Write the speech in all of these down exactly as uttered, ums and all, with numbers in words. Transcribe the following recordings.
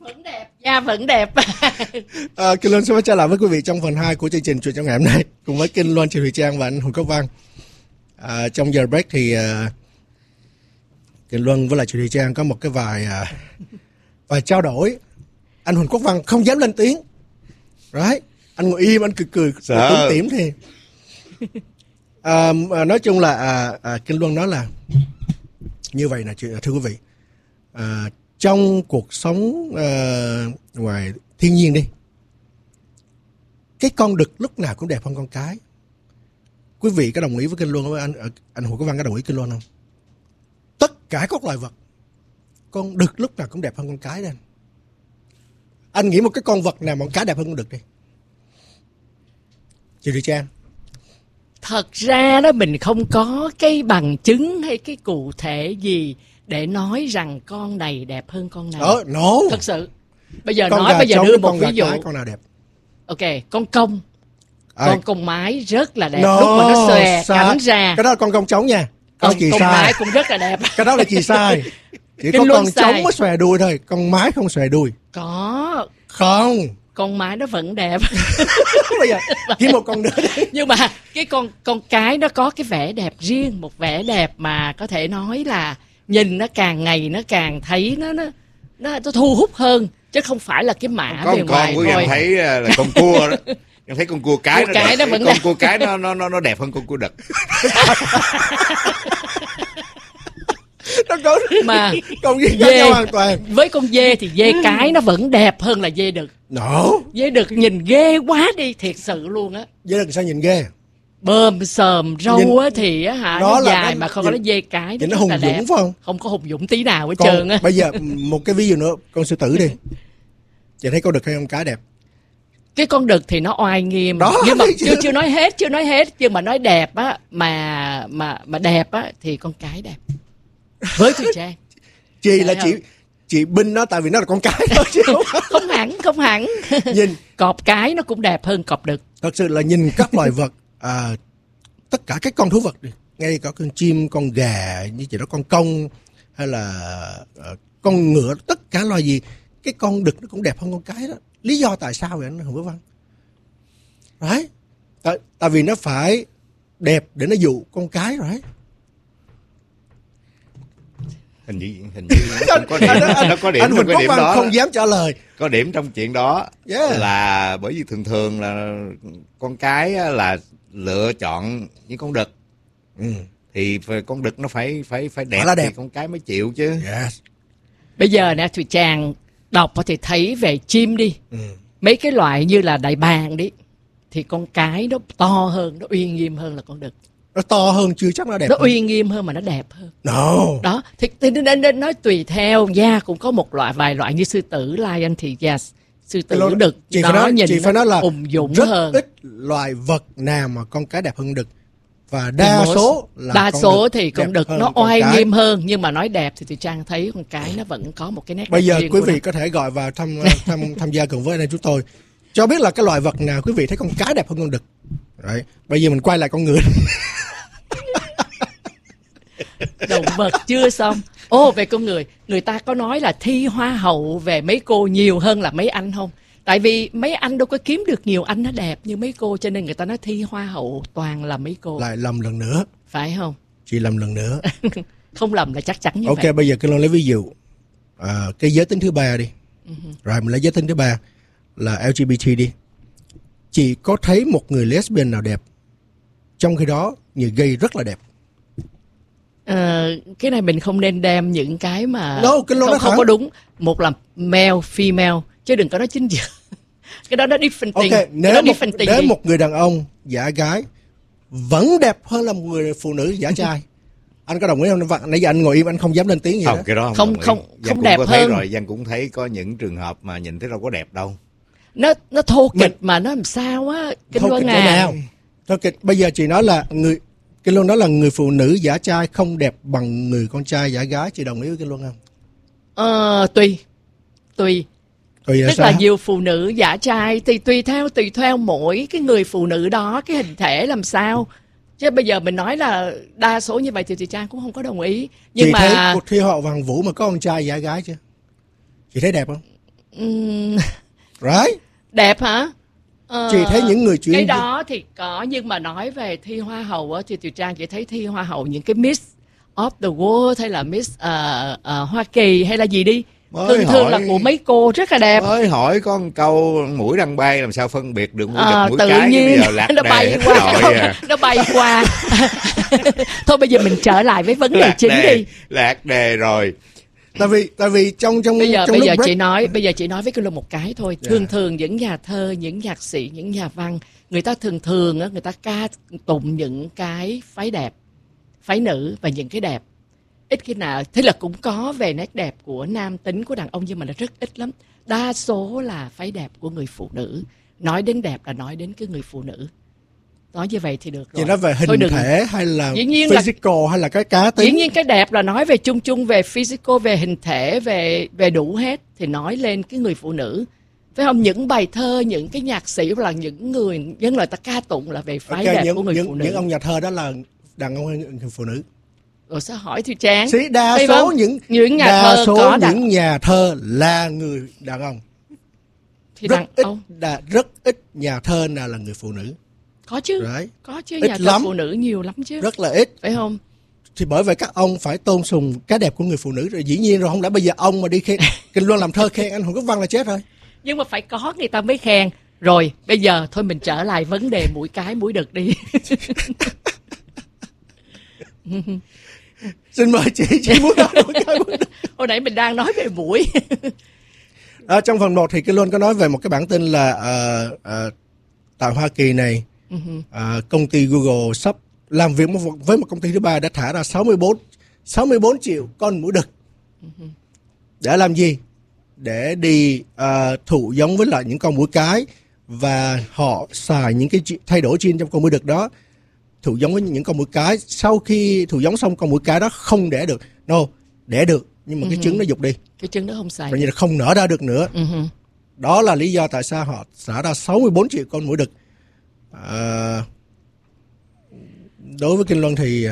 Vẫn đẹp, da vẫn đẹp. à, Kim Loan sẽ trở lại với quý vị trong phần hai của chương trình Chuyện trong ngày hôm nay cùng với Kim Loan, Trần Thùy Trang và anh Huỳnh Quốc Văn. À, trong giờ break thì uh, Kim Loan với lại Trần Thùy Trang có một cái vài uh, vài trao đổi. Anh Huỳnh Quốc Văn không dám lên tiếng, right? Anh ngồi im, anh cười cười, tủm tỉm thì à, nói chung là à, à, Kim Loan nói là như vậy nè, thưa quý vị. À, trong cuộc sống uh, ngoài thiên nhiên đi, cái con đực lúc nào cũng đẹp hơn con cái. Quý vị có đồng ý với Kinh Luân với anh anh Hồ Quốc Văn có đồng ý Kinh Luân không? Tất cả các loài vật, con đực lúc nào cũng đẹp hơn con cái đó anh. Anh nghĩ một cái con vật nào mà con cái đẹp hơn con đực đi. Chị Thùy Trang. Thật ra đó mình không có cái bằng chứng hay cái cụ thể gì để nói rằng con này đẹp hơn con này. Ờ, no. Thật sự. Bây giờ con nói, bây giờ đưa một ví dụ. Con nào đẹp? Ok, con công. À. Con công mái rất là đẹp. No, lúc mà nó xòe sai. cánh ra. Cái đó là con công trống nha. Con Con chị công sai. mái cũng rất là đẹp. Cái đó là chị sai. Chỉ Kinh có Luân con sai. trống mới xòe đuôi thôi, con mái không xòe đuôi. Có. Không. Con mái nó vẫn đẹp. Bây giờ chỉ một con nữa đi. Nhưng mà cái con con cái nó có cái vẻ đẹp riêng, một vẻ đẹp mà có thể nói là nhìn nó càng ngày nó càng thấy nó nó nó, nó thu hút hơn, chứ không phải là cái mã có bề ngoài con của em thấy là con cua đó. Em thấy con cua cái cua nó cái đẹp. nó vẫn con đẹp. cua cái nó nó nó nó đẹp hơn con cua đực. Nó có mà con gì khác nhau hoàn toàn. Với con dê thì dê cái nó vẫn đẹp hơn là dê đực. No. Dê đực nhìn ghê quá đi, thiệt sự luôn á. Dê đực sao nhìn ghê? Bơm sờm râu Nhìn, á thì á hả nó nó là dài nó, mà không nhìn, có nó dê cái nó rất hùng là dũng đẹp. phải không? Không có hùng dũng tí nào hết Con, trơn á. bây giờ một cái ví dụ nữa, con sư tử đi. Chị thấy con đực hay con cái đẹp? Cái con đực thì nó oai nghiêm. Đó, nhưng mà chưa. chưa chưa nói hết, chưa nói hết, nhưng mà nói đẹp á, mà mà mà đẹp á thì con cái đẹp. Với Thùy Trang. Chị Đấy là không? chị chị binh nó tại vì nó là con cái thôi chứ không. Không hẳn, không hẳn. Nhìn Cọp cái nó cũng đẹp hơn cọp đực. thật sự là nhìn các loài vật, à, tất cả các con thú vật đi, ngay cả con chim, con gà như chị đó, con công hay là à, con ngựa, tất cả loài gì cái con đực nó cũng đẹp hơn con cái đó. Lý do tại sao vậy anh Hồng Quốc Văn? Đấy, tại, tại vì nó phải đẹp để nó dụ con cái rồi. Hình như hình như nó có điểm, nó có điểm anh trong Huỳnh cái Quốc điểm Văn đó. không dám trả lời. Có điểm trong chuyện đó. Yeah. Là bởi vì thường thường là con cái là lựa chọn những con đực. Ừ. Thì con đực nó phải phải phải đẹp, Phải là đẹp thì con cái mới chịu chứ. Yes. Bây giờ nè Thùy Trang đọc thì thấy về chim đi. Ừ. Mấy cái loại như là đại bàng đi thì con cái nó to hơn, nó uy nghiêm hơn là con đực. Nó to hơn chưa chắc nó đẹp. Nó hơn. uy nghiêm hơn mà nó đẹp hơn. No. Đó, thì, thì nên, nên nói tùy theo da, cũng có một loại vài loại như sư tử lion thì yes, sư tử Cái đực chị nó phải nói, nhìn chị nó phải nói là ung dũng rất hơn. ít loài vật nào mà con cái đẹp hơn đực, và đa Thì số là đa con số đực thì con đẹp đực hơn nó con oai cái. nghiêm hơn, nhưng mà nói đẹp thì Thùy Trang thấy con cái nó vẫn có một cái nét Bây đẹp giờ riêng quý của vị nó. có thể gọi vào thăm thăm tham gia cùng với anh em chúng tôi, cho biết là cái loài vật nào quý vị thấy con cái đẹp hơn con đực. Đấy. Bây giờ mình quay lại con người. Động vật chưa xong. Ô, về con người, người ta có nói là thi hoa hậu về mấy cô nhiều hơn là mấy anh không? Tại vì mấy anh đâu có kiếm được nhiều anh nó đẹp như mấy cô, cho nên người ta nói thi hoa hậu toàn là mấy cô. Lại lầm lần nữa. Phải không? Chị lầm lần nữa. Không lầm là chắc chắn như Ok, vậy. bây giờ cái lấy ví dụ à, cái giới tính thứ ba đi. Uh-huh. Rồi mình lấy giới tính thứ ba là lờ giê bê tê đi. Chị có thấy một người lesbian nào đẹp, trong khi đó người gay rất là đẹp? Ờ, cái này mình không nên đem những cái mà No, cái lô không, đó không hả? có đúng. Một là male, female, chứ đừng có nói chính giữa. Cái đó nó different thing. Ok, Cái nếu, đó một, different thing nếu đi. một người đàn ông giả gái vẫn đẹp hơn là một người phụ nữ giả trai, anh có đồng ý không? Nãy giờ anh ngồi im, anh không dám lên tiếng gì Không, đó. cái đó không Không- đồng ý. không- Giang không cũng đẹp có thấy hơn. rồi, Giang cũng thấy có những trường hợp mà nhìn thấy đâu có đẹp đâu. Nó nó thô kịch Mình- mà nó làm sao á. Kinh Không Luân kịch à. nào. Thôi kịch, bây giờ chị nói là người cái Luân nói là người phụ nữ giả trai không đẹp bằng người con trai giả gái, chị đồng ý với cái Luân không? Ờ, tùy. Tùy. Tùy là Tức sao? là nhiều phụ nữ giả trai thì tùy theo tùy theo mỗi cái người phụ nữ đó, cái hình thể làm sao. Chứ bây giờ mình nói là đa số như vậy thì chị Trang cũng không có đồng ý. Nhưng chị mà thấy cuộc thi họ Hoàng Vũ mà có con trai giả gái chưa? Chị thấy đẹp không? Ừm, Right? đẹp hả? Ờ, Chị thấy những người cái chuyên đó thì có, nhưng mà nói về thi hoa hậu á thì Thùy Trang chỉ thấy thi hoa hậu những cái Miss of the World hay là Miss ờ, ờ, Hoa Kỳ hay là gì đi, Mới thường thường là hỏi- của mấy cô rất là đẹp. Mới hỏi có một câu mũi đang bay làm sao phân biệt được mũi Ờ, đực mũi tự cái, cái nhiên bây giờ lạc nó đề bay hết qua trọi à. nó bay qua. Thôi bây giờ mình trở lại với vấn đề Lạc chính đề, đi. lạc đề rồi. tại vì tại vì trong trong Bây giờ trong bây lúc giờ break, chị nói bây giờ chị nói với cái luôn một cái thôi. Dạ. Thường thường những nhà thơ, những nhạc sĩ, những nhà văn, người ta thường thường á, người ta ca tụng những cái phái đẹp, phái nữ và những cái đẹp. Ít khi nào, thế là cũng có về nét đẹp của nam tính của đàn ông, nhưng mà là rất ít lắm. Đa số là phái đẹp của người phụ nữ. Nói đến đẹp là nói đến cái người phụ nữ. Nói như vậy thì được rồi. chị nói về Thôi hình đừng- thể hay là Dĩ nhiên là- physical hay là cái cá Dĩ tính. nhiên cái đẹp là nói về chung chung về physical, về hình thể, về về đủ hết, thì nói lên cái người phụ nữ. Phải không? Những bài thơ, những cái nhạc sĩ hoặc là những người những lời ta ca tụng là về phái Ok, đẹp những, của người những, phụ nữ. những ông nhà thơ đó là đàn ông hay người phụ nữ? Rồi sao hỏi Thùy Trang? Sĩ đa Thấy số không? những những nhà đa thơ số có những đàn nhà thơ là người đàn ông. thì Rất đàn ít ông đa, rất ít nhà thơ nào là người phụ nữ. có chứ, Right. có chứ, Ít nhà thơ lắm. phụ nữ nhiều lắm chứ, Rất là ít. phải không? Thì bởi vậy các ông phải tôn sùng cái đẹp của người phụ nữ rồi. Dĩ nhiên rồi, không lẽ bây giờ ông mà đi khen Kinh Luân làm thơ khen anh Huỳnh Quốc Văn là chết rồi. Nhưng mà phải có người ta mới khen. Rồi bây giờ thôi mình trở lại vấn đề mũi cái mũi đực đi. Xin mời chị, chị muốn nói một cái. Hồi nãy mình đang nói về mũi. À, trong phần một thì Kinh Luân có nói về một cái bản tin là uh, uh, tại Hoa Kỳ này, uh, công ty Google sắp làm việc một, với một công ty thứ ba đã thả ra sáu mươi bốn triệu con muỗi đực. Để làm gì? Để đi uh, thụ giống với lại những con muỗi cái, và họ xài những cái thay đổi gene trong con muỗi đực đó thụ giống với những con muỗi cái. Sau khi thụ giống xong, con muỗi cái đó không đẻ được. No, đẻ được nhưng mà cái trứng nó dục đi, Cái trứng đó không xài. coi như là không nở ra được nữa. Uh-huh. Đó là lý do tại sao họ xả ra sáu mươi bốn triệu con muỗi đực. À, đối với Kinh Luân thì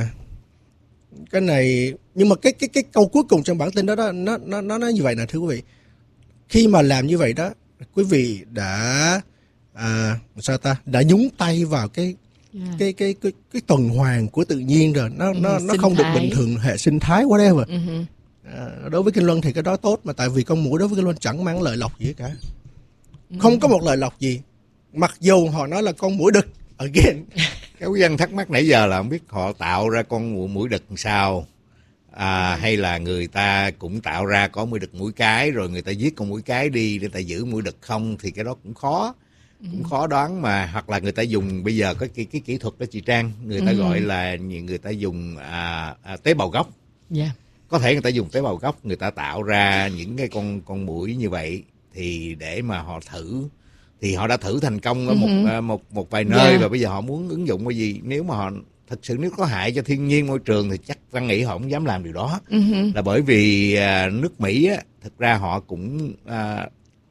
cái này, nhưng mà cái cái cái câu cuối cùng trong bản tin đó, đó nó nó nó nói như vậy nè, thưa quý vị. Khi mà làm như vậy đó, quý vị đã à, sao ta đã nhúng tay vào cái Yeah. cái cái cái cái tuần hoàn của tự nhiên rồi. Nó Ừ, nó nó sinh không được thái. bình thường, hệ sinh thái whatever. Uh-huh. À, đối với Kinh Luân thì cái đó tốt, mà tại vì con muỗi đối với Kinh Luân chẳng mang lợi lộc gì cả. Không có một lợi lộc gì, mặc dù họ nói là con muỗi đực. Again, Cái quý dân thắc mắc nãy giờ là không biết họ tạo ra con mũi mũi đực làm sao, à, hay là người ta cũng tạo ra có mũi đực mũi cái rồi người ta giết con mũi cái đi để ta giữ mũi đực không, thì cái đó cũng khó, cũng khó đoán mà. Hoặc là người ta dùng bây giờ có cái, cái kỹ thuật đó chị Trang, người ta Ừ. gọi là người ta dùng à, à, tế bào gốc. Yeah. Có thể người ta dùng tế bào gốc, người ta tạo ra những cái con con muỗi như vậy thì để mà họ thử, thì họ đã thử thành công ở một Ừ. uh, một một vài nơi, Yeah. và bây giờ họ muốn ứng dụng cái gì. Nếu mà họ thật sự nếu có hại cho thiên nhiên môi trường thì chắc Văn nghĩ họ không dám làm điều đó. Uh-huh. Là bởi vì uh, nước Mỹ á, thực ra họ cũng uh,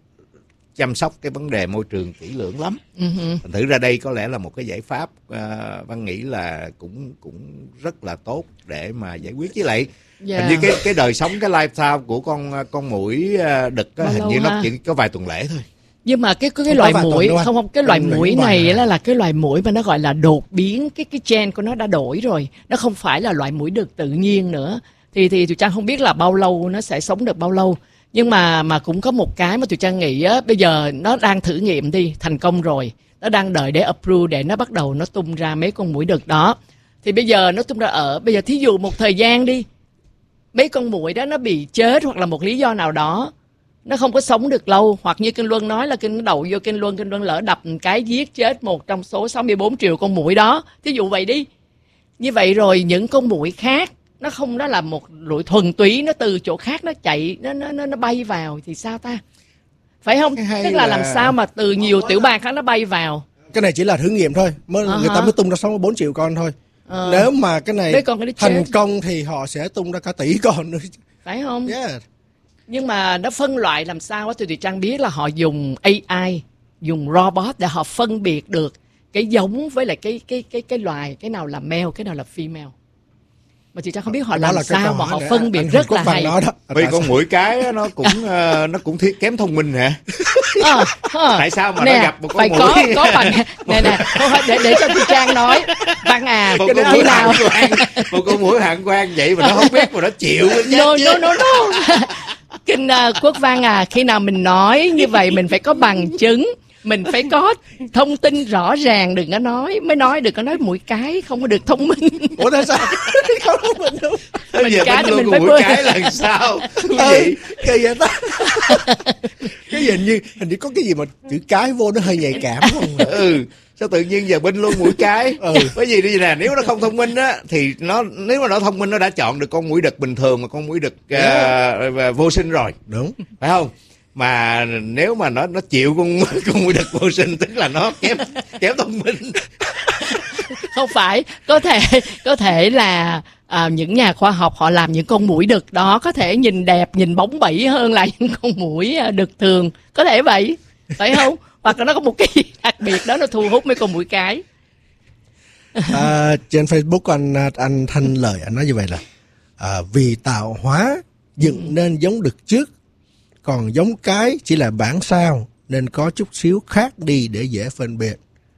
chăm sóc cái vấn đề môi trường kỹ lưỡng lắm. Uh-huh. Thành thử ra đây có lẽ là một cái giải pháp uh, Văn nghĩ là cũng cũng rất là tốt để mà giải quyết. Với lại Yeah. hình như cái cái đời sống, cái lifestyle của con con muỗi uh, đực á, Bao hình lâu như ha? nó chỉ có vài tuần lễ thôi. Nhưng mà cái cái, cái Không loài có vài tuần muỗi đâu anh. không không cái loài Tuần là muỗi những vài này ngày. là là cái loài muỗi mà nó gọi là đột biến, cái cái gen của nó đã đổi rồi, nó không phải là loài muỗi đực tự nhiên nữa. Thì thì tụi Trang không biết là bao lâu nó sẽ sống được bao lâu, nhưng mà mà cũng có một cái mà tụi Trang nghĩ á, bây giờ nó đang thử nghiệm đi, thành công rồi, nó đang đợi để approve để nó bắt đầu nó tung ra mấy con muỗi đực đó. Thì bây giờ nó tung ra ở bây giờ thí dụ một thời gian đi, mấy con muỗi đó nó bị chết hoặc là một lý do nào đó nó không có sống được lâu, hoặc như Kinh Luân nói là Kinh nó đậu vô Kinh Luân, Kinh Luân lỡ đập một cái giết chết một trong số sáu mươi bốn triệu con muỗi đó, thí dụ vậy đi. Như vậy rồi những con muỗi khác nó không, nó là một loại thuần túy, nó từ chỗ khác nó chạy, nó nó nó, nó bay vào thì sao ta, phải không? Hay Tức là, là- làm sao mà từ nhiều tiểu bang khác nó bay vào. cái này chỉ là thử nghiệm thôi, mới À người hả? ta mới tung ra sáu mươi bốn triệu con thôi. Ờ. Nếu mà cái này Mấy con cái nó thành chết. công thì họ sẽ tung ra cả tỷ con nữa. Phải không? Yeah. Nhưng mà nó phân loại làm sao á, thì Thùy Trang biết là họ dùng a i, dùng robot để họ phân biệt được cái giống với lại cái cái cái cái loài, cái nào là male, cái nào là female. Mà chị Trang không biết họ Đó làm là cái sao câu mà hỏi họ để phân anh biệt Hùng rất Quốc là Văn hay. nói đó. Vì con muỗi cái á, nó cũng ờ, nó cũng thiết kém thông minh hả? Ờ, ờ. Tại sao mà Nè, nó gặp một con phải muỗi? có có bằng nè nè không phải, để để cho chị Trang nói. Văn à, Một cái con khi muỗi nào hạng quan, một con muỗi hạng quan vậy mà nó không biết mà nó chịu. no no no no Kinh uh, Quốc Văn à, khi nào mình nói như vậy mình phải có bằng chứng, mình phải có thông tin rõ ràng, đừng có nói mới nói đừng có nói mũi cái không có được thông minh. Ủa tại sao? Không có mình đâu. Bây giờ cá bánh thì luôn mình con phải muỗi bơi. cái là sao? Thú Ừ, vị. kỳ vậy ta. Cái gì hình như hình như có cái gì mà chữ cái vô nó hơi nhạy cảm không? Ừ, sao tự nhiên giờ binh luôn mũi cái? Ừ. Bởi vì đi nè, nếu nó không thông minh á thì nó, nếu mà nó thông minh nó đã chọn được con muỗi đực bình thường mà con muỗi đực uh, vô sinh rồi, Đúng. phải không? Mà nếu mà nó nó chịu con con muỗi đực vô sinh tức là nó kém kém thông minh. Không phải, có thể có thể là à, những nhà khoa học họ làm những con muỗi đực đó có thể nhìn đẹp, nhìn bóng bẩy hơn là những con muỗi à, đực thường, có thể vậy, phải không? Hoặc là nó có một cái gì đặc biệt đó nó thu hút mấy con muỗi cái. À, trên Facebook anh anh Thanh Lợi anh nói như vậy là à, vì tạo hóa dựng nên giống đực trước, còn giống cái chỉ là bản sao nên có chút xíu khác đi để dễ phân biệt.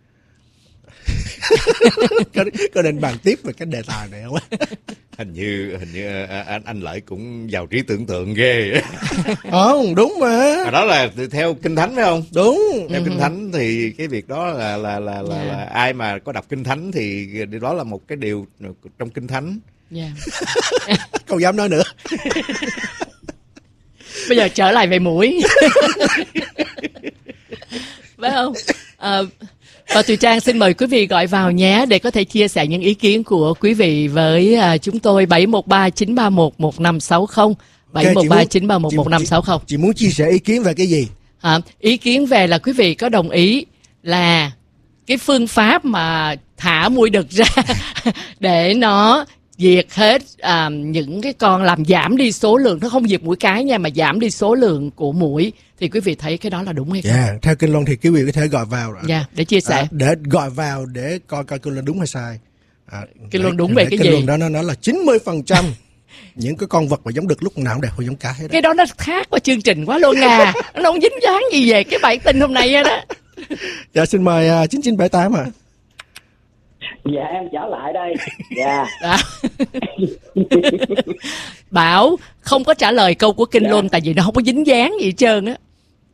có, có nên bàn tiếp về cái đề tài này không? Hình như hình như à, anh anh Lợi cũng giàu trí tưởng tượng ghê. Không, đúng mà. Mà đó là theo kinh thánh phải không? Đúng. Theo kinh thánh thì cái việc đó là là là là, Yeah. là ai mà có đọc kinh thánh thì đó là một cái điều trong kinh thánh. Yeah. Không dám nói nữa. Bây giờ trở lại về muỗi. Phải không? À, và Thùy Trang xin mời quý vị gọi vào nhé để có thể chia sẻ những ý kiến của quý vị với à, chúng tôi bảy một ba chín ba một một năm sáu không bảy một ba chín ba một một năm sáu không. Chị muốn chia sẻ ý kiến về cái gì? À, ý kiến về là quý vị có đồng ý là cái phương pháp mà thả muỗi đực ra để nó diệt hết à, những cái con, làm giảm đi số lượng, nó không diệt muỗi cái nha, mà giảm đi số lượng của muỗi, thì quý vị thấy cái đó là đúng hay không? Dạ, yeah, theo Kinh Luân thì quý vị có thể gọi vào rồi. Dạ, yeah, để chia sẻ. À, để gọi vào để coi coi Kinh Luân đúng hay sai. À, Kinh Luân đúng để, về để cái Kinh gì? Luân đó nó nói là chín mươi phần trăm những cái con vật mà giống đực lúc nào cũng đẹp hơn giống cái hết đó. Cái đó nó khác qua chương trình quá luôn à. Nó không dính dáng gì về cái bản tin hôm nay hết á. Dạ, xin mời uh, chín chín bảy tám ạ. Dạ em trở lại đây. Dạ. À. Bảo không có trả lời câu của Kinh Dạ. Luân tại vì nó không có dính dáng gì hết trơn á.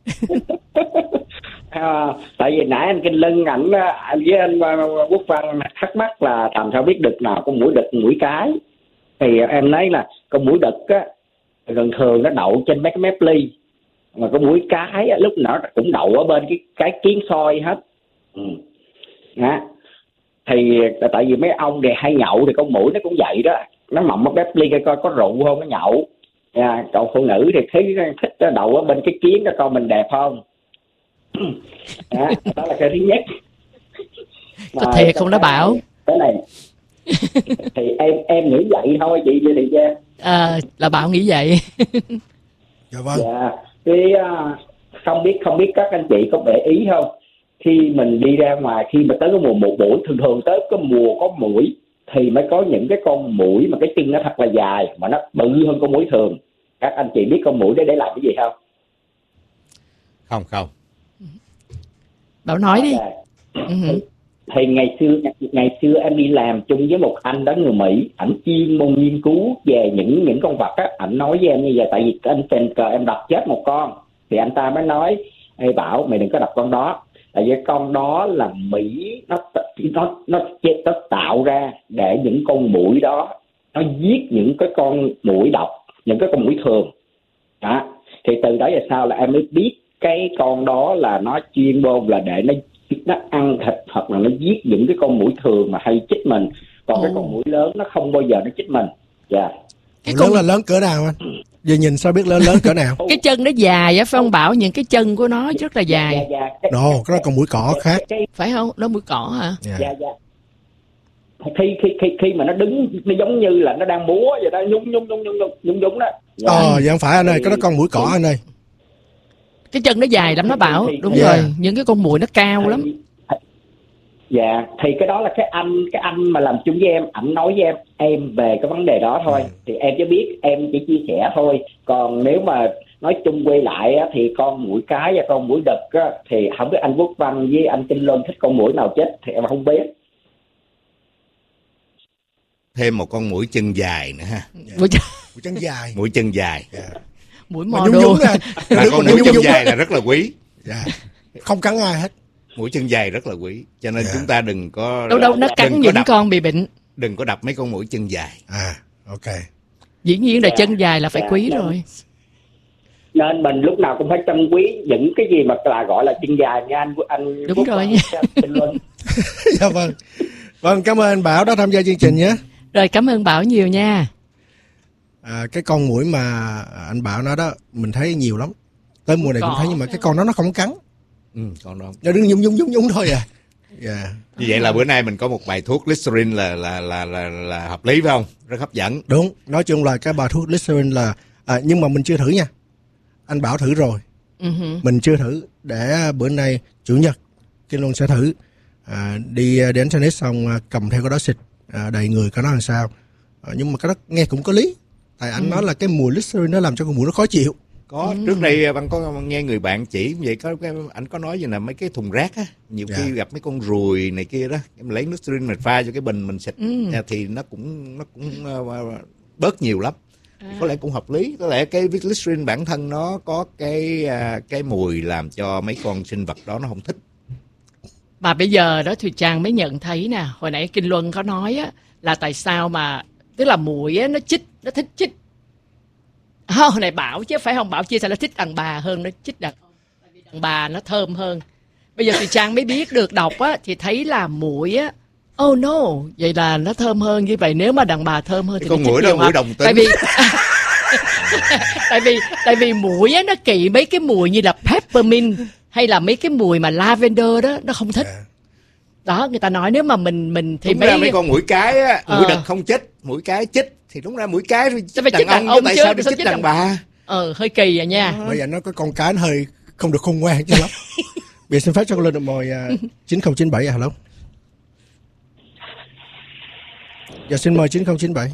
À, tại vì nãy anh Kinh Lân ảnh anh với anh Quốc Văn thắc mắc là làm sao biết đực nào con muỗi đực muỗi cái, thì em nói là con muỗi đực á thường thường nó đậu trên mấy cái mép ly, mà con muỗi cái á, lúc nào cũng đậu ở bên cái cái kiến soi hết. Ừ. Đó. Thì tại vì mấy ông thì hay nhậu thì con muỗi nó cũng vậy đó, nó mộng ở mép ly coi có rượu không nó nhậu. À, cậu phụ nữ thì thấy thích đậu ở bên cái kiến đó coi mình đẹp không. Đó, đó là cái thứ nhất. Có Mà thiệt không đó Bảo? Cái này thì em em nghĩ vậy thôi chị Lê Thị Trang. À, là Bảo nghĩ vậy. Dạ vâng. Dạ. Cái uh, không biết không biết các anh chị có để ý không, khi mình đi ra ngoài, khi mà tới cái mùa một muỗi, thường thường tới cái mùa có muỗi thì mới có những cái con muỗi mà cái chân nó thật là dài mà nó bự hơn con muỗi thường. Các anh chị biết con muỗi để để làm cái gì không? Không không. Bảo nói đi. Dạ. Ừ. Thì ngày xưa ngày xưa em đi làm chung với một anh đó người Mỹ, ảnh chuyên môn nghiên cứu về những những con vật á, ảnh nói với em như vậy, tại vì anh tình cờ em đập chết một con thì anh ta mới nói: Ê Bảo, mày đừng có đập con đó, tại vì con đó là Mỹ nó nó nó nó tạo ra để những con muỗi đó nó giết những cái con muỗi độc, những cái con muỗi thường đó. Thì từ đó về sau là em mới biết cái con đó là nó chuyên môn là để nó nó ăn thịt hoặc là nó giết những cái con muỗi thường mà hay chích mình, còn Ồ. cái con muỗi lớn nó không bao giờ nó chích mình. Dạ. Yeah. Cái Lớn con, là lớn cỡ nào anh? Giờ nhìn sao biết lớn lớn cỡ nào? cái chân nó dài á, phải không Bảo? Những cái chân của nó rất là dài. Dạ, dạ, cái, Đồ, cái đó còn mũi cỏ khác. cái, cái, Phải không? Nó mũi cỏ hả? Dạ. dạ dạ. Khi khi khi khi mà nó đứng, nó giống như là nó đang múa vậy đó, nhúng nhúng nhúng nhúng nhúng nhúng nhúng đó. Dạ. Ờ, dạ không phải anh ơi, cái đó con mũi cỏ anh ơi. Cái chân nó dài lắm đó Bảo. Đúng Dạ. rồi, những cái con muỗi nó cao lắm. Dạ, thì cái đó là cái anh cái anh mà làm chung với em, ảnh nói với em em về cái vấn đề đó thôi. Ừ. Thì em chỉ biết, em chỉ chia sẻ thôi. Còn nếu mà nói chung quay lại á, thì con muỗi cái và con muỗi đực á, thì không biết anh Quốc Văn với anh Kinh Luân thích con muỗi nào chết thì em không biết. Thêm một con muỗi chân dài nữa ha. Yeah. Muỗi chân dài. Muỗi chân dài. Yeah. Muỗi mò đồ. Mà con muỗi chân dài là rất là quý. Yeah. Không cắn ai hết. Muỗi chân dài rất là quý, cho nên yeah. chúng ta đừng có đâu đâu nó cắn những đập, con bị bệnh. Đừng có đập mấy con muỗi chân dài. À, ok. Dĩ nhiên là dạ, chân dài là phải dạ, quý dạ. rồi. Nên mình lúc nào cũng phải trân quý những cái gì mà là gọi là chân dài nha anh anh. Đúng rồi nha. Dạ vâng. Vâng, cảm ơn anh Bảo đã tham gia chương trình nhé. Rồi, cảm ơn Bảo nhiều nha. À, cái con muỗi mà anh Bảo nói đó mình thấy nhiều lắm. Tới mùa này cũng thấy, nhưng mà cái con đó nó không cắn. Ừ, con đó. Nó đứng nhúng nhúng nhúng nhúng thôi à. Yeah. Như vậy là bữa nay mình có một bài thuốc Listerine là là là là là hợp lý phải không? Rất hấp dẫn. Đúng, nói chung là cái bài thuốc Listerine là à, nhưng mà mình chưa thử nha. Anh Bảo thử rồi. Uh-huh. Mình chưa thử, để bữa nay chủ nhật Kinh Luân sẽ thử. À, đi đến internet xong cầm theo cái đó xịt à, đầy người coi nó làm sao. À, nhưng mà cái đó nghe cũng có lý. Tại anh uh-huh. nói là cái mùi Listerine nó làm cho con muỗi nó khó chịu. Có, ừ. trước đây bạn có nghe người bạn chỉ vậy, có cái ảnh có nói gì là mấy cái thùng rác á, nhiều yeah. khi gặp mấy con ruồi này kia đó, em lấy Listerine mình pha cho cái bình mình xịt ừ. thì nó cũng nó cũng uh, bớt nhiều lắm. À. Có lẽ cũng hợp lý, có lẽ cái Listerine bản thân nó có cái uh, cái mùi làm cho mấy con sinh vật đó nó không thích. Mà bây giờ đó Thùy Trang mới nhận thấy nè, hồi nãy Kinh Luân có nói á là tại sao mà tức là muỗi á nó chích, nó thích chích. Hồi này Bảo chứ phải không, Bảo chia sẻ là thích đàn bà hơn nó chích đàn ông, tại vì đàn bà nó thơm hơn. Bây giờ thì Trang mới biết được, đọc á thì thấy là muỗi á, oh no, vậy là nó thơm hơn. Như vậy nếu mà đàn bà thơm hơn thì con muỗi đó muỗi đồng tính. Tại vì tại vì tại vì muỗi á nó kỵ mấy cái mùi như là peppermint hay là mấy cái mùi mà lavender đó, nó không thích. Đó, người ta nói nếu mà mình mình thì đúng mấy ra mấy con muỗi cái á, muỗi đực không chích, muỗi cái chích thì đúng ra muỗi cái thì chích đàn, đàn ông, tại sao đi chích đàn bà? Ờ, hơi kỳ à nha. Bây giờ nó có con cái nó hơi không được khôn ngoan cho lắm. Bây giờ xin phép cho con lên được mời chín không chín bảy à, hello. Giờ xin mời chín không chín bảy.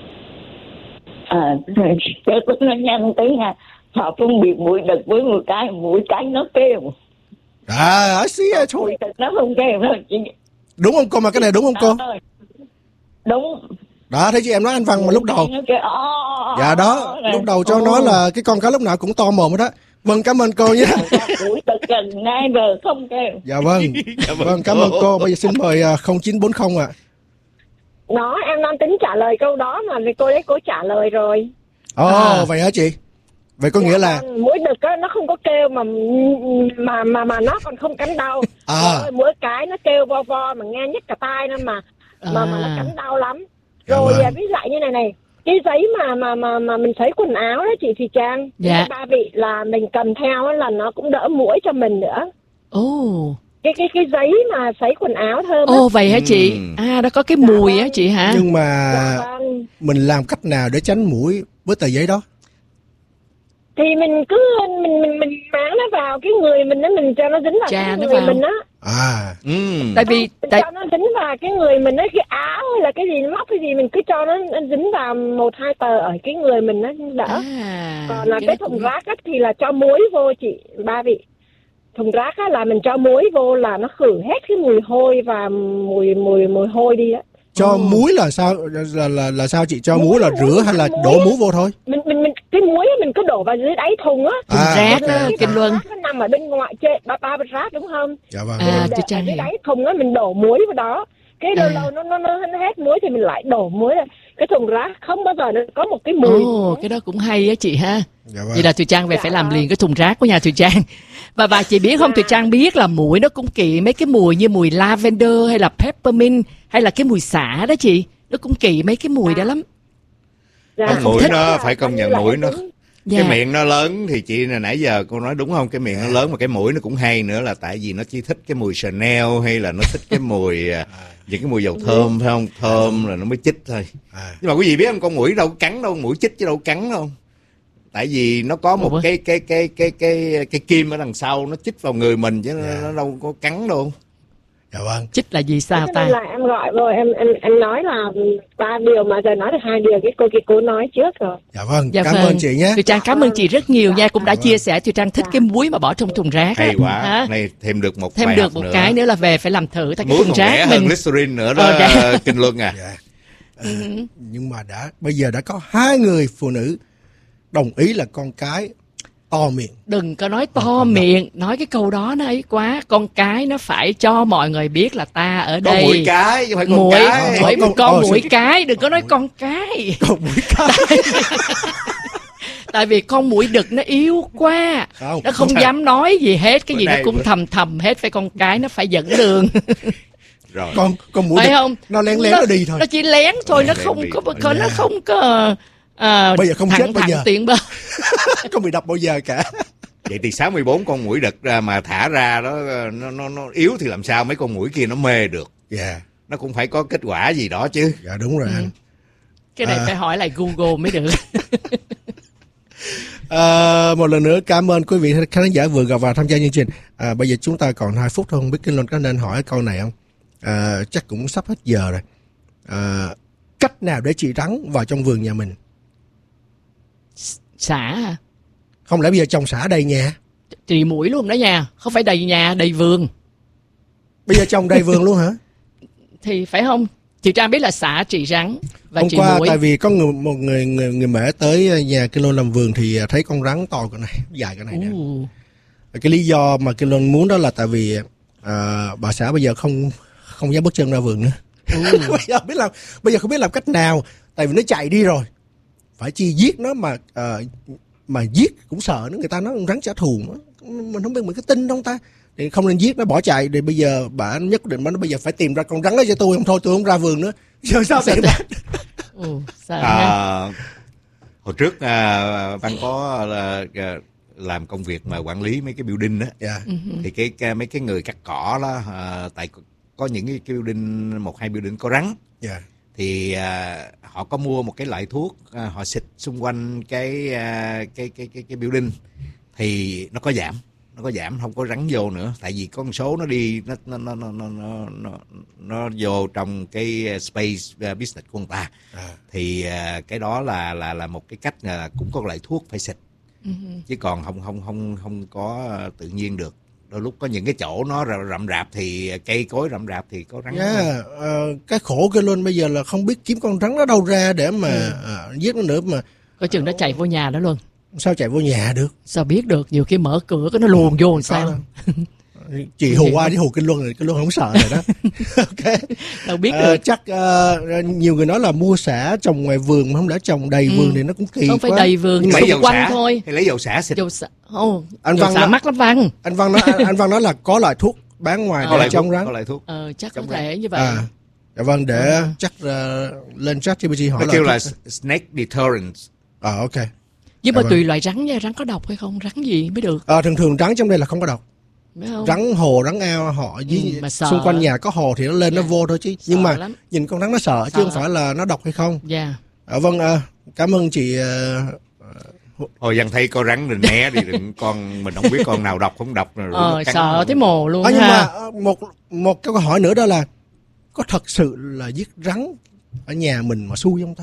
À, cái nó nhanh tí nha. Họ phân biệt muỗi đực với muỗi cái, muỗi cái nó kêu. À, I see, muỗi đực nó không kêu đâu. Đúng không cô, mà cái này đúng không cô? Đúng. Đó, thấy chị em nói anh Văn mà lúc đầu. Dạ đó, lúc đầu cho nói là cái con cá lúc nào cũng to mồm đó. Vâng, cảm ơn cô nhé. Muỗi đực gần ngay bờ không kêu. Dạ vâng. Vâng, cảm ơn cô. Bây giờ xin mời không chín bốn không ạ. Đó, em đang tính trả lời câu đó mà vì cô ấy cô trả lời rồi. Ồ, oh, à. Vậy hả chị? Vậy có dạ, nghĩa là muỗi đực á nó không có kêu mà mà mà mà nó còn không cắn đau. À. Rồi, mỗi cái nó kêu vo vo mà nghe nhức cả tai nữa mà à. mà mà nó cắn đau lắm. Rồi dạ, ví dụ như này này, cái giấy mà mà mà mà mình sấy quần áo đó chị Thùy Trang, dạ. Ba vị là mình cầm theo là nó cũng đỡ muỗi cho mình nữa. Ồ. Oh. Cái cái cái giấy mà sấy quần áo thơm. Ồ oh, vậy hả chị? Ừ. À nó có cái dạ, mùi vâng. á chị hả? Nhưng mà dạ, vâng. Mình làm cách nào để tránh muỗi với tờ giấy đó? Thì mình cứ mình mình mình máng nó vào cái người mình đó, mình cho nó dính vào Chà, cái người vào. Mình đó. À, ừ. Tại vì mình tại... cho nó dính vào cái người mình đó, cái áo hay là cái gì nó móc cái gì mình cứ cho nó, nó dính vào một hai tờ ở cái người mình nó đỡ. À, còn là cái, cái thùng cũng... rác á thì là cho muối vô chị ba vị. Thùng rác á là mình cho muối vô là nó khử hết cái mùi hôi và mùi mùi mùi hôi đi á. Cho ừ. muối là sao là là là sao chị? Cho muối, muối là rửa hay là đổ muối vô thôi? Mình mình mình cái muối mình cứ đổ vào dưới đáy thùng á. Thùng à, rác okay. Kinh Luân. Nó nằm ở bên ngoài trên ba ba bịch rác đúng không? Dạ vâng. À, để ở dưới đáy thùng á mình đổ muối vào đó. Cái lâu à. lâu nó nó nó hết muối thì mình lại đổ muối. Cái thùng rác không bao giờ nó có một cái mùi. Ồ, oh, cái đó cũng hay á chị ha. Dạ vâng. Vậy là Thùy Trang về dạ. phải làm liền cái thùng rác của nhà Thùy Trang. Và bà chị biết không, dạ. Thùy Trang biết là muỗi nó cũng kỵ mấy cái mùi như mùi lavender hay là peppermint hay là cái mùi xả đó chị. Nó cũng kỵ mấy cái mùi dạ. đó lắm. Dạ. Con muỗi nó phải công nhận muỗi nó dạ. Cái miệng nó lớn thì chị là nãy giờ cô nói đúng không? Cái miệng nó lớn mà cái mũi nó cũng hay nữa là tại vì nó chỉ thích cái mùi Chanel hay là nó thích cái mùi những cái mùi dầu thơm phải không? Thơm là nó mới chích thôi. À. Nhưng mà quý vị biết không, con muỗi đâu cắn đâu, muỗi chích chứ đâu cắn đâu. Tại vì nó có một cái cái cái cái cái cái kim ở đằng sau nó chích vào người mình chứ yeah. nó đâu có cắn đâu. Dạ vâng. Chích là gì sao Cho ta? nên là em gọi rồi, em em em nói là ba điều mà giờ nói được hai điều, cái cô kia cô nói trước rồi. Dạ vâng, Dạ cảm vâng. ơn chị nhé. Thùy Trang cảm ơn chị rất nhiều nha, cũng đã Dạ chia vâng. sẻ. Thùy Trang thích cái muối mà bỏ trong thùng rác. Hay á. quá. Hả? Này thêm được một Thêm bài được học một nữa. cái nữa là về phải làm thử tại cái Muối thùng còn rẻ rác hơn mình. glycerin nữa đó, Ờ, dạ. Kinh Luân à. Dạ. Ờ, nhưng mà đã bây giờ đã có hai người phụ nữ đồng ý là con cái to miệng. Đừng có nói to miệng, nói cái câu đó nó ấy quá. Con cái nó phải cho mọi người biết là ta ở Có đây. mũi cái chứ không phải con Mũi, cái. mũi Con- con ờ, mũi xin- cái, đừng có nói con cái. Con mũi cái. Tại vì con mũi đực nó yếu quá, Không. nó không dám nói gì hết, cái Bữa gì nó nay- cũng bữa- thầm thầm hết. Phải con cái nó phải dẫn đường, Rồi. Con con mũi phải đực, không? nó lén lén nó đi thôi. Nó chỉ lén thôi, nó Lén không đi. có, có nó không có à, Bây giờ không thẳng chết bao thẳng giờ. tiến bơ. Không bị đập bao giờ cả. Vậy thì sáu mươi bốn con muỗi đực ra mà thả ra đó, nó, nó, nó yếu thì làm sao mấy con muỗi kia nó mê được. Dạ. Nó cũng phải có kết quả gì đó chứ. Dạ đúng rồi anh. Cái này À. phải hỏi lại Google mới được. À, một lần nữa cảm ơn quý vị khán giả vừa gặp vào tham gia chương trình. À, bây giờ chúng ta còn hai phút thôi, không biết Kinh Luân có nên hỏi câu này không? À, chắc cũng sắp hết giờ rồi. À, cách nào để trị rắn vào trong vườn nhà mình? Xả à? Không lẽ bây giờ trồng xả đầy nhà? Trị mũi luôn đó nha, không phải đầy nhà, đầy vườn. Bây giờ trồng đầy vườn luôn hả? Thì phải không? Chị Trang biết là xả trị rắn và Hôm trị qua mũi. tại vì có người một người người, người mẹ tới nhà Kinh Luân làm vườn thì thấy con rắn to cái này, dài cái này nè. Ồ, Cái lý do mà Kinh Luân muốn đó là tại vì à, bà xã bây giờ không không dám bước chân ra vườn nữa. bây giờ biết làm bây giờ không biết làm cách nào, tại vì nó chạy đi rồi, phải chi giết nó mà à, mà giết cũng sợ nữa, người ta nói con rắn trả thù nó. Mình không biết mình có tin không ta, thì không nên giết nó bỏ chạy. Thì bây giờ bà nhất định nó bây giờ phải tìm ra con rắn đó cho tôi, không thôi tôi không ra vườn nữa. Giờ sao tìm ra? ồ, sợ ha. À, hồi trước à, Văn có là, à, làm công việc mà quản lý mấy cái building đó. Dạ. Thì cái, cái mấy cái người cắt cỏ đó, à, tại có những cái, cái building, một hai building có rắn. Dạ. Thì à, họ có mua một cái loại thuốc, à, họ xịt xung quanh cái, à, cái cái cái cái building thì nó có giảm, nó có giảm, không có rắn vô nữa. Tại vì con số nó đi nó nó nó nó nó nó, nó vô trong cái space business của người ta. À. Thì à, cái đó là là là một cái cách là cũng có loại thuốc phải xịt, chứ còn không không không không có tự nhiên được. Đôi lúc có những cái chỗ nó rậm rạp thì cây cối rậm rạp thì có rắn. Yeah, ờ, cái khổ Kinh Luân bây giờ là không biết kiếm con rắn nó đâu ra để mà à, giết nó nữa, mà Có chừng nó chạy vô nhà đó luôn. sao chạy vô nhà được? Sao biết được, nhiều khi mở cửa cái nó luồn vô làm sao. Chị hù qua chứ hù Kinh Luân rồi, Kinh Luân không sợ rồi đó. Ok. Đâu biết Ờ, được. chắc ờ, nhiều người nói là mua xả trồng ngoài vườn mà không lẽ trồng đầy vườn thì nó cũng kỳ Không phải quá. đầy vườn, Nhưng mà Lấy xung dầu quanh xả thôi. hay lấy dầu xả xịt. Dầu xả, oh, Anh dầu Văn xả đó- mắc lắm Văn. anh Văn nói anh, anh Văn nói là có loại thuốc bán ngoài Có để loại thuốc, chống rắn. có loại thuốc. Ờ, chắc có Chống thể như vậy. À, dạ vâng, để chắc ờ, lên chat giê pê tê hỏi Nó kêu loại là thuốc. snake deterrent. À, ok. Nhưng mà Dạ vâng. tùy loại rắn nha, rắn có độc hay không, rắn gì mới được, À, thường thường rắn trong đây là không có độc. phải không? Rắn hồ, rắn ao họ với Ừ, mà sợ. xung quanh nhà có hồ thì nó lên nó vô thôi chứ. Nhưng mà lắm. nhìn con rắn nó sợ, Sợ chứ không lắm. phải là nó độc hay không. Dạ. À, vâng, à, cảm ơn chị. ờ, Hồi Văn thấy có rắn rồi né đi, đừng con mình không biết con nào độc không độc rồi Ờ, nó cắn. sợ thấy mồ luôn À, nhưng ha. mà ờ, một một câu hỏi nữa đó là có thật sự là giết rắn ở nhà mình mà xui không ta?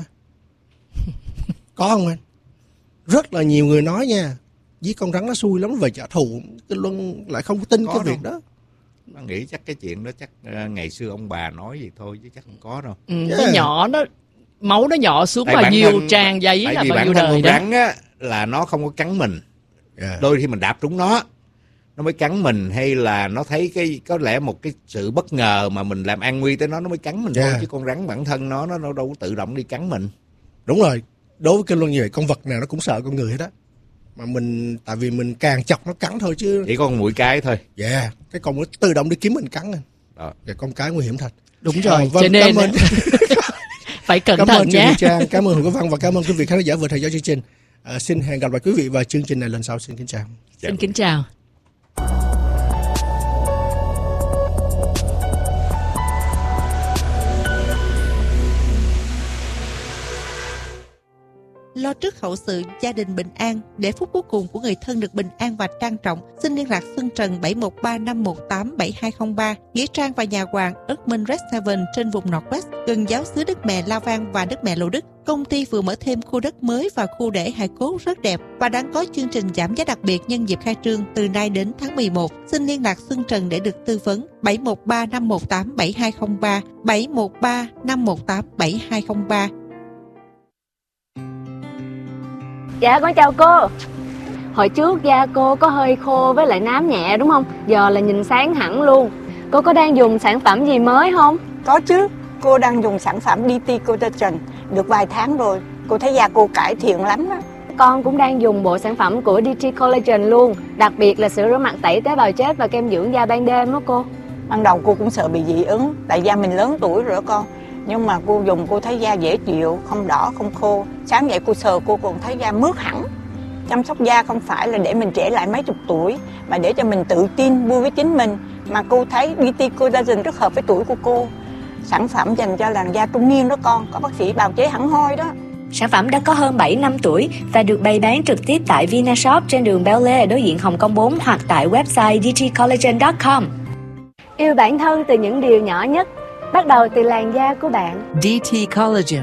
Có không anh? Rất là nhiều người nói nha, giết con rắn nó xui lắm về trả thù. Cái Luân lại không tin Có cái đâu. việc đó. Nó nghĩ chắc cái chuyện đó chắc ờ, ngày xưa ông bà nói gì thôi chứ chắc không có đâu. Ừ, Yeah. nó nhỏ, nó máu nó nhỏ xuống Tại bao bản nhiêu thân- trang giấy Tại là vì bao bản nhiêu thân đời con đó. rắn á là nó không có cắn mình. Yeah. Đôi khi mình đạp trúng nó nó mới cắn mình, hay là nó thấy cái có lẽ một cái sự bất ngờ mà mình làm an nguy tới nó nó mới cắn mình Yeah. thôi, chứ con rắn bản thân nó nó đâu có tự động đi cắn mình. Đúng rồi. Đối với cái Luân như vậy, con vật nào nó cũng sợ con người hết á. Mà mình tại vì mình càng chọc nó cắn thôi chứ. Chỉ có con muỗi cái thôi. Yeah, cái con nó tự động đi kiếm mình cắn anh. Đó. Và con cái nguy hiểm thật. Đúng rồi, À, vâng, cho nên cảm ơn, phải cẩn cảm thận ơn chị nhé. Huyền Trang, cảm ơn Hùng Quốc Văn và cảm ơn quý vị khán giả vừa theo dõi chương trình. À, xin hẹn gặp lại quý vị vào chương trình này lần sau. Xin kính chào. Xin kính chào. lo trước hậu sự, gia đình bình an, để phút cuối cùng của người thân được bình an và trang trọng. Xin liên lạc Xuân Trần bảy một ba năm một tám bảy hai không ba, nghĩa trang và nhà hoàng Erdman Red Seven trên vùng Northwest, gần giáo xứ Đức Mẹ La Vang và Đức Mẹ Lộ Đức. Công ty vừa mở thêm khu đất mới và khu để hài cốt rất đẹp và đang có chương trình giảm giá đặc biệt nhân dịp khai trương từ nay đến tháng mười một. Xin liên lạc Xuân Trần để được tư vấn. bảy một ba năm một tám bảy hai không ba, bảy một ba năm một tám bảy hai không ba. Dạ con chào cô. Hồi trước da cô có hơi khô với lại nám nhẹ đúng không? Giờ là nhìn sáng hẳn luôn. Cô có đang dùng sản phẩm gì mới không? Có chứ, cô đang dùng sản phẩm đê tê Collagen được vài tháng rồi. Cô thấy da cô cải thiện lắm đó. Con cũng đang dùng bộ sản phẩm của đê tê Collagen luôn. Đặc biệt là sữa rửa mặt tẩy tế bào chết và kem dưỡng da ban đêm đó cô. Ban đầu cô cũng sợ bị dị ứng, tại da mình lớn tuổi rồi đó con. Nhưng mà cô dùng cô thấy da dễ chịu, không đỏ, không khô. Sáng dậy cô sờ cô còn thấy da mướt hẳn. Chăm sóc da không phải là để mình trẻ lại mấy chục tuổi, mà để cho mình tự tin, vui với chính mình. Mà cô thấy đê tê Collagen rất hợp với tuổi của cô. Sản phẩm dành cho làn da trung niên đó con, có bác sĩ bào chế hẳn hoi đó. Sản phẩm đã có hơn bảy năm tuổi và được bày bán trực tiếp tại Vinashop trên đường Bel Air đối diện Hồng Kông bốn hoặc tại website d t collagen chấm com. Yêu bản thân từ những điều nhỏ nhất, bắt đầu từ làn da của bạn. đê tê Collagen.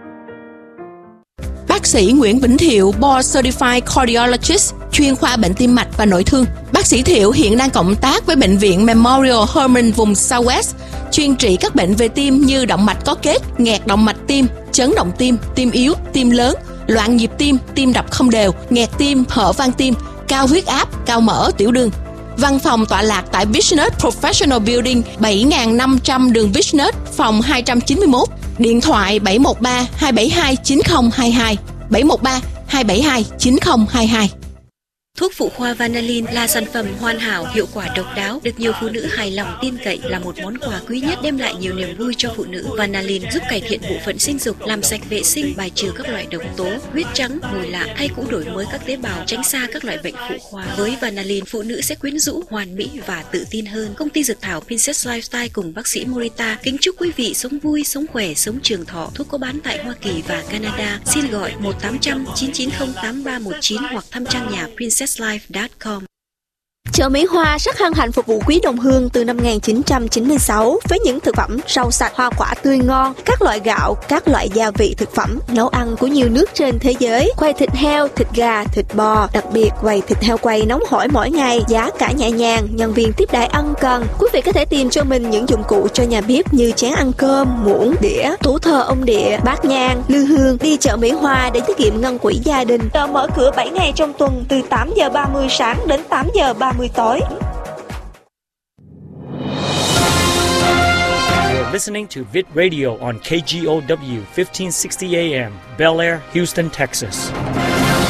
Bác sĩ Nguyễn Vĩnh Thiệu, Board Certified Cardiologist, chuyên khoa bệnh tim mạch và nội thương. Bác sĩ Thiệu hiện đang cộng tác với Bệnh viện Memorial Hermann vùng Southwest, chuyên trị các bệnh về tim như động mạch có kết, nghẹt động mạch tim, chấn động tim, tim yếu, tim lớn, loạn nhịp tim, tim đập không đều, nghẹt tim, hở van tim, cao huyết áp, cao mỡ, tiểu đường. Văn phòng tọa lạc tại Business Professional Building bảy nghìn năm trăm đường Business, phòng hai trăm chín mươi mốt. Điện thoại bảy một ba hai bảy hai chín không hai hai, bảy một ba hai bảy hai chín không hai hai. Thuốc phụ khoa Vanalin là sản phẩm hoàn hảo, hiệu quả độc đáo, được nhiều phụ nữ hài lòng tin cậy, là một món quà quý nhất đem lại nhiều niềm vui cho phụ nữ. Vanalin giúp cải thiện bộ phận sinh dục, làm sạch vệ sinh, bài trừ các loại độc tố, huyết trắng, mùi lạ, hay cũng đổi mới các tế bào, tránh xa các loại bệnh phụ khoa. Với Vanalin, phụ nữ sẽ quyến rũ, hoàn mỹ và tự tin hơn. Công ty dược thảo Princess Lifestyle cùng bác sĩ Morita kính chúc quý vị sống vui, sống khỏe, sống trường thọ. Thuốc có bán tại Hoa Kỳ và Canada. Xin gọi một tám không không chín chín không tám ba một chín hoặc thăm trang nhà princess life chấm com. Chợ Mỹ Hoa rất hân hạnh phục vụ quý đồng hương từ năm một nghìn chín trăm chín mươi sáu với những thực phẩm rau sạch, hoa quả tươi ngon, các loại gạo, các loại gia vị thực phẩm, nấu ăn của nhiều nước trên thế giới, quay thịt heo, thịt gà, thịt bò, đặc biệt quầy thịt heo quay nóng hổi mỗi ngày, giá cả nhẹ nhàng, nhân viên tiếp đãi ân cần. Quý vị có thể tìm cho mình những dụng cụ cho nhà bếp như chén ăn cơm, muỗng, đĩa, tủ thờ ông địa, bát nhang, lư hương. Đi chợ Mỹ Hoa để tiết kiệm ngân quỹ gia đình. Chợ mở cửa bảy ngày trong tuần từ tám giờ ba mươi sáng đến tám giờ ba mươi tối. You're listening to Vid Radio on K G O W fifteen sixty A M, Bel Air, Houston, Texas.